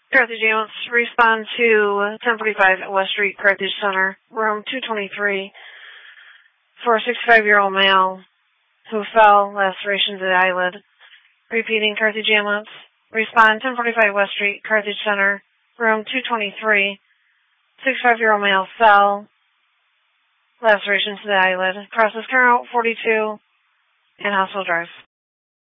Carthage Ambulance, respond to 1045 West Street, Carthage Center, room 223, for a 65-year-old male who fell, lacerations of the eyelid. Repeating, Carthage Ambulance, respond 1045 West Street, Carthage Center, room 223, 65-year-old male fell, lacerations to the eyelid. Process current 42 and hospital drive.